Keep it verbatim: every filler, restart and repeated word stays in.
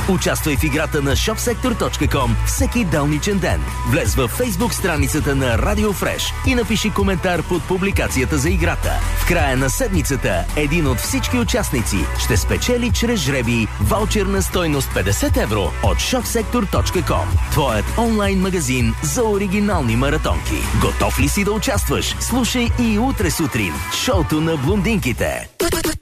Участвай в играта на шоп сектор точка ком всеки делничен ден. Влез в Фейсбук страницата на Радио Фреш и напиши коментар под публикацията за играта. В края на седмицата един от всички участници ще спечели чрез жребий ваучер на стойност петдесет евро от шоп сектор точка ком. Твоят онлайн магазин за оригинални маратонки. Готов ли си да участваш? Слушай и утре сутрин шоуто на блондинките.